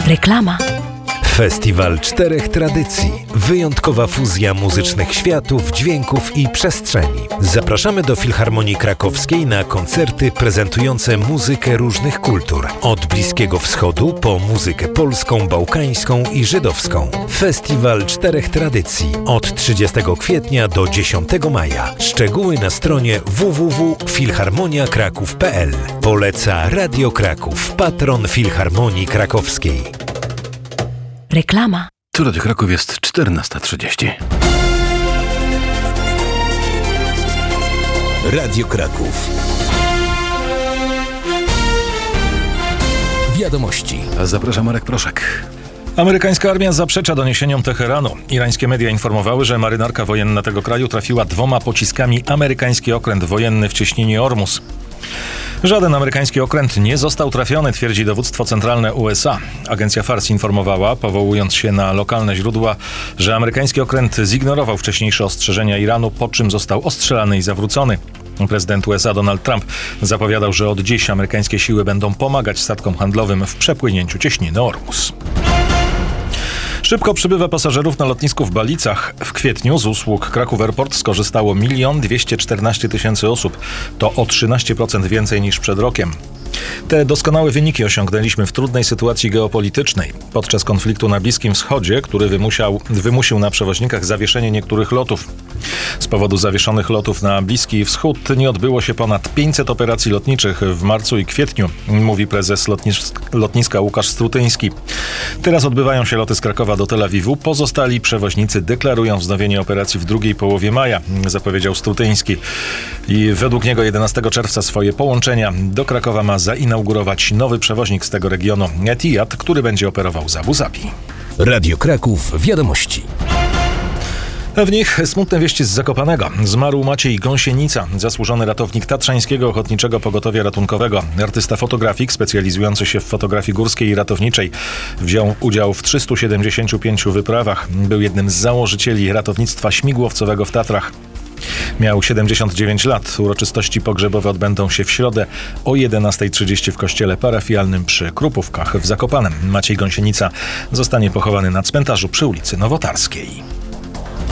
Reklama. Festiwal 4 tradycji. Wyjątkowa fuzja muzycznych światów, dźwięków i przestrzeni. Zapraszamy do Filharmonii Krakowskiej na koncerty prezentujące muzykę różnych kultur. Od Bliskiego Wschodu po muzykę polską, bałkańską i żydowską. Festiwal 4 tradycji. Od 30 kwietnia do 10 maja. Szczegóły na stronie www.filharmoniakraków.pl. Poleca Radio Kraków, patron Filharmonii Krakowskiej. Reklama. Tu Radio Kraków jest 14:30. Radio Kraków. Wiadomości. Zapraszam Marek Proszek. Amerykańska armia zaprzecza doniesieniom Teheranu. Irańskie media informowały, że marynarka wojenna tego kraju trafiła 2 pociskami amerykański okręt wojenny w cieśninie Ormus. Żaden amerykański okręt nie został trafiony, twierdzi dowództwo centralne USA. Agencja Fars informowała, powołując się na lokalne źródła, że amerykański okręt zignorował wcześniejsze ostrzeżenia Iranu, po czym został ostrzelany i zawrócony. Prezydent USA Donald Trump zapowiadał, że od dziś amerykańskie siły będą pomagać statkom handlowym w przepłynięciu cieśniny Ormus. Szybko przybywa pasażerów na lotnisku w Balicach. W kwietniu z usług Kraków Airport skorzystało 1 214 000 osób. To o 13% więcej niż przed rokiem. Te doskonałe wyniki osiągnęliśmy w trudnej sytuacji geopolitycznej. Podczas konfliktu na Bliskim Wschodzie, który wymusił na przewoźnikach zawieszenie niektórych lotów. Z powodu zawieszonych lotów na Bliski Wschód nie odbyło się ponad 500 operacji lotniczych w marcu i kwietniu, mówi prezes lotniska Łukasz Strutyński. Teraz odbywają się loty z Krakowa do Tel Awiwu. Pozostali przewoźnicy deklarują wznowienie operacji w drugiej połowie maja, zapowiedział Strutyński. I według niego 11 czerwca swoje połączenia do Krakowa ma zainaugurować nowy przewoźnik z tego regionu, Etihad, który będzie operował z Abu Zabi. Radio Kraków. Wiadomości. W nich smutne wieści z Zakopanego. Zmarł Maciej Gąsienica, zasłużony ratownik Tatrzańskiego Ochotniczego Pogotowia Ratunkowego. Artysta fotografik specjalizujący się w fotografii górskiej i ratowniczej. Wziął udział w 375 wyprawach. Był jednym z założycieli ratownictwa śmigłowcowego w Tatrach. Miał 79 lat. Uroczystości pogrzebowe odbędą się w środę o 11:30 w kościele parafialnym przy Krupówkach w Zakopanem. Maciej Gąsienica zostanie pochowany na cmentarzu przy ulicy Nowotarskiej.